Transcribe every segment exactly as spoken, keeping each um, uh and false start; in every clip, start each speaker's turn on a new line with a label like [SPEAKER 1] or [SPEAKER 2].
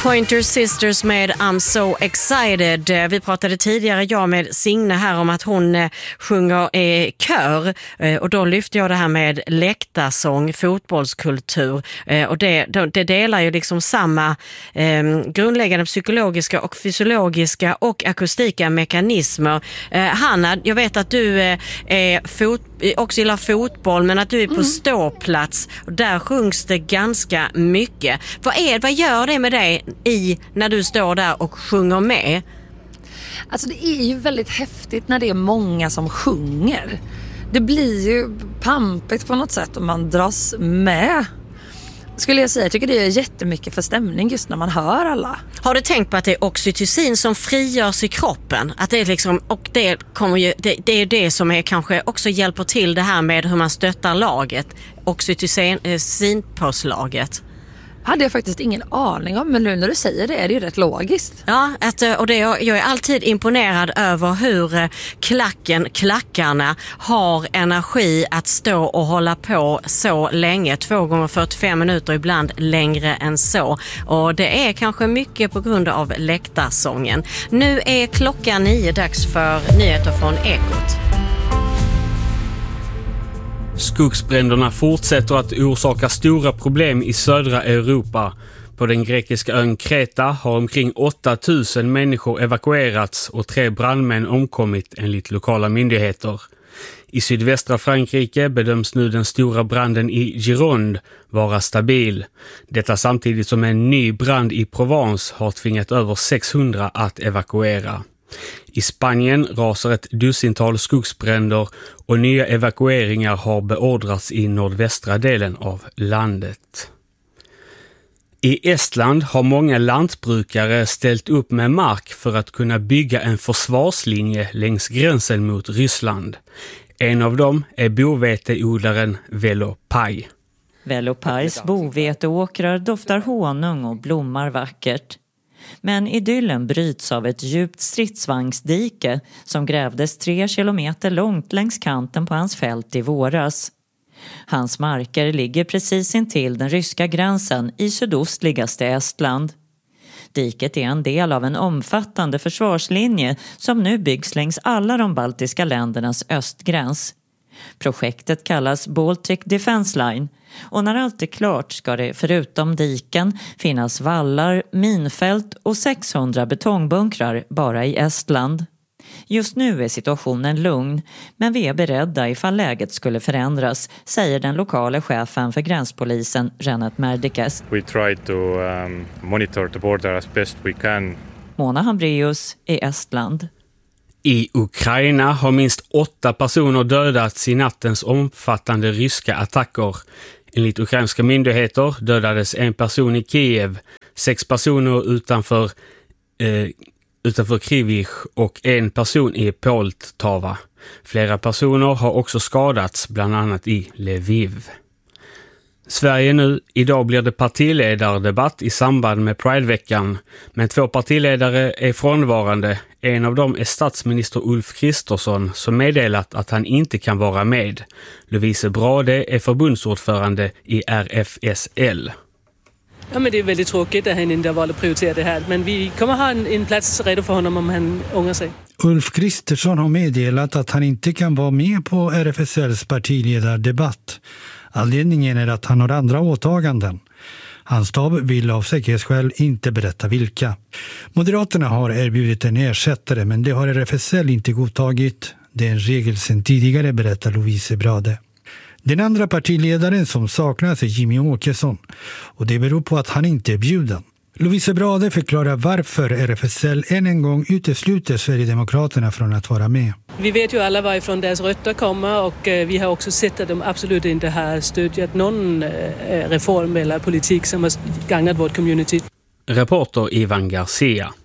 [SPEAKER 1] Pointer Sisters med I'm so excited. Vi pratade tidigare, jag med Signe här, om att hon eh, sjunger i kör. Eh, och då lyfte jag det här med läktarsång, fotbollskultur. Eh, och det, det delar ju liksom samma eh, grundläggande psykologiska och fysiologiska och akustika mekanismer. Eh, Hanna, jag vet att du eh, är fot, också gillar fotboll, men att du är på mm. ståplats. Och där sjungs det ganska mycket. Vad, är, vad gör det med dig i när du står där och sjunger med?
[SPEAKER 2] Alltså det är ju väldigt häftigt när det är många som sjunger. Det blir ju pampigt på något sätt om man dras med. Skulle jag säga, jag tycker det är jättemycket för stämning just när man hör alla. Har
[SPEAKER 1] du tänkt på att det är oxytocin som frigörs i kroppen? Att det är liksom, och det kommer ju, det, det är det som är kanske också hjälper till det här med hur man stöttar laget. Oxytocin-påslaget.
[SPEAKER 2] Hade jag faktiskt ingen aning om, men nu när du säger det är det ju rätt logiskt.
[SPEAKER 1] Ja, att, och det, jag är alltid imponerad över hur klacken, klackarna har energi att stå och hålla på så länge. Två gånger fyrtiofem minuter, ibland längre än så. Och det är kanske mycket på grund av läktarsången. Nu är klockan nio, dags för nyheter från Ekot.
[SPEAKER 3] Skogsbränderna fortsätter att orsaka stora problem i södra Europa. På den grekiska ön Kreta har omkring åtta tusen människor evakuerats och tre brandmän omkommit enligt lokala myndigheter. I sydvästra Frankrike bedöms nu den stora branden i Gironde vara stabil. Detta samtidigt som en ny brand i Provence har tvingat över sexhundra att evakuera. I Spanien rasar ett dussintal skogsbränder och nya evakueringar har beordrats i nordvästra delen av landet. I Estland har många lantbrukare ställt upp med mark för att kunna bygga en försvarslinje längs gränsen mot Ryssland. En av dem är boveteodlaren Velo Paj.
[SPEAKER 4] Velo Pajs boveteåkrar doftar honung och blommar vackert. Men idyllen bryts av ett djupt stridsvagnsdike som grävdes tre kilometer långt längs kanten på hans fält i våras. Hans marker ligger precis intill den ryska gränsen i sydostligaste Estland. Diket är en del av en omfattande försvarslinje som nu byggs längs alla de baltiska ländernas östgräns. Projektet kallas Baltic Defense Line och när allt är klart ska det förutom diken finnas vallar, minfält och sexhundra betongbunkrar bara i Estland. Just nu är situationen lugn, men vi är beredda ifall läget skulle förändras, säger den lokala chefen för gränspolisen Renat Merdikes.
[SPEAKER 5] We try to um, monitor the border as best we can.
[SPEAKER 4] Mona Hambreus i Estland.
[SPEAKER 3] I Ukraina har minst åtta personer dödats i nattens omfattande ryska attacker. Enligt ukrainska myndigheter dödades en person i Kiev, sex personer utanför, eh, utanför Krivich och en person i Poltava. Flera personer har också skadats, bland annat i Lviv. Sverige nu, idag blir det partiledardebatt i samband med Prideveckan, men två partiledare är frånvarande. En av dem är statsminister Ulf Kristersson som meddelat att han inte kan vara med. Lovise Brade är förbundsordförande i R F S L.
[SPEAKER 6] Ja, men det är väldigt tråkigt att han inte har valt att prioritera det här, men vi kommer ha en, en plats redo för honom om han ångrar sig.
[SPEAKER 7] Ulf Kristersson har meddelat att han inte kan vara med på R F S L:s partiledardebatt. Anledningen är att han har andra åtaganden. Hans stab vill av säkerhetsskäl inte berätta vilka. Moderaterna har erbjudit en ersättare, men det har R F S L inte godtagit. Det är en regel sedan tidigare, berättar Lovise Brade. Den andra partiledaren som saknas är Jimmy Åkesson och det beror på att han inte är bjuden. Lovise Brade förklarar varför R F S L än en gång utesluter Sverigedemokraterna från att vara med.
[SPEAKER 6] Vi vet ju alla varifrån deras rötter kommer och vi har också sett att de absolut inte har stödjat någon reform eller politik som har gagnat vårt community.
[SPEAKER 3] Reporter Ivan Garcia.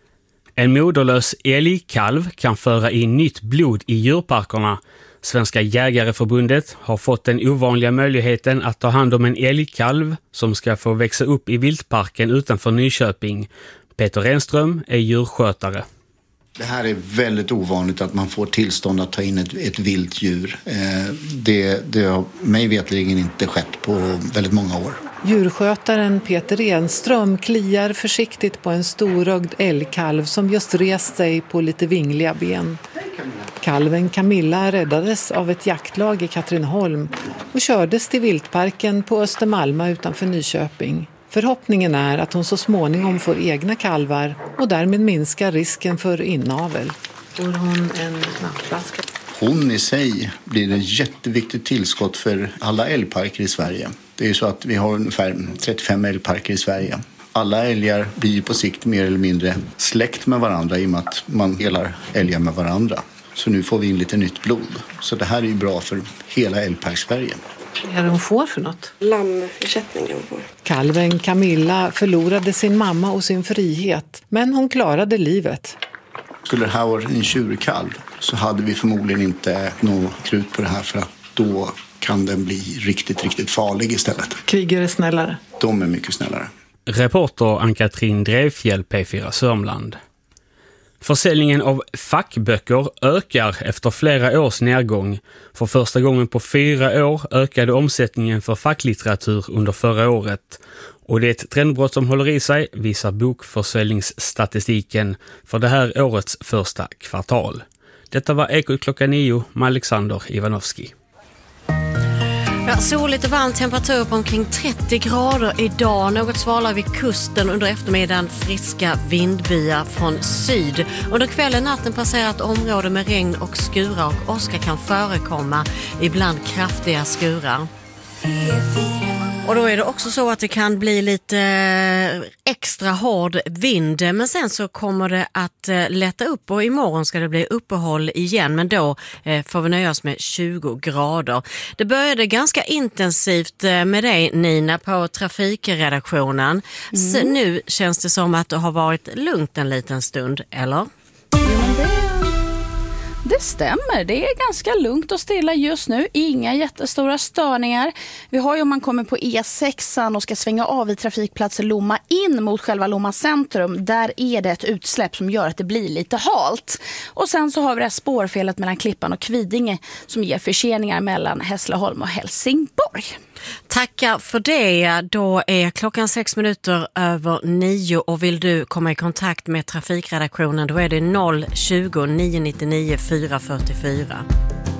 [SPEAKER 3] En moderlös älgkalv kan föra in nytt blod i djurparkerna. Svenska jägareförbundet har fått den ovanliga möjligheten att ta hand om en älgkalv som ska få växa upp i viltparken utanför Nyköping. Peter Renström är djurskötare.
[SPEAKER 8] Det här är väldigt ovanligt att man får tillstånd att ta in ett, ett vilt djur. Eh, det, det har mig vetligen inte skett på väldigt många år.
[SPEAKER 9] Djurskötaren Peter Enström kliar försiktigt på en storögd älgkalv som just rest sig på lite vingliga ben. Kalven Camilla räddades av ett jaktlag i Katrineholm och kördes till viltparken på Östermalma utanför Nyköping. Förhoppningen är att hon så småningom får egna kalvar och därmed minskar risken för inavel. Får hon en nattflaska?
[SPEAKER 8] Hon i sig blir ett jätteviktigt tillskott för alla älgparker i Sverige. Det är ju så att vi har ungefär trettiofem älgparker i Sverige. Alla älgar blir på sikt mer eller mindre släkt med varandra i och med att man delar älgar med varandra. Så nu får vi in lite nytt blod. Så det här är ju bra för hela älgpark-Sverige.
[SPEAKER 9] Vad är det hon får för något?
[SPEAKER 10] Lammersättning hon får.
[SPEAKER 9] Kalven Camilla förlorade sin mamma och sin frihet, men hon klarade livet.
[SPEAKER 8] Skulle det här vara en tjurkalv så hade vi förmodligen inte något krut på det här, för att då kan den bli riktigt, riktigt farlig istället.
[SPEAKER 9] Kriger är snällare.
[SPEAKER 8] De är mycket snällare.
[SPEAKER 3] Reporter Ann-Katrin Drevfjäll, P fyra Sörmland. Försäljningen av fackböcker ökar efter flera års nedgång. För första gången på fyra år ökade omsättningen för facklitteratur under förra året. Och det är ett trendbrott som håller i sig, visar bokförsäljningsstatistiken för det här årets första kvartal. Detta var Ekot klockan nio med Alexander Ivanovski.
[SPEAKER 1] Ja, soligt och varm temperatur på omkring trettio grader idag. Något svalare vid kusten, under eftermiddagen friska vindbyar från syd. Under kvällen natten passerar ett område med regn och skurar och åska kan förekomma, ibland kraftiga skurar. Och då är det också så att det kan bli lite extra hård vind, men sen så kommer det att lätta upp och imorgon ska det bli uppehåll igen, men då får vi nöja oss med tjugo grader. Det började ganska intensivt med dig, Nina, på trafikredaktionen. Mm. Så nu känns det som att det har varit lugnt en liten stund, eller?
[SPEAKER 10] Ja, men det... Det stämmer, det är ganska lugnt och stilla just nu, inga jättestora störningar. Vi har ju, om man kommer på E sex och ska svänga av i trafikplatsen Lomma in mot själva Lomma centrum, där är det ett utsläpp som gör att det blir lite halt. Och sen så har vi det här spårfelet mellan Klippan och Kvidinge som ger förseningar mellan Hässleholm och Helsingborg.
[SPEAKER 1] Tackar för det. Då är klockan sex minuter över nio och vill du komma i kontakt med trafikredaktionen, då är det noll tjugo, nio nio nio, fyra fyra fyra.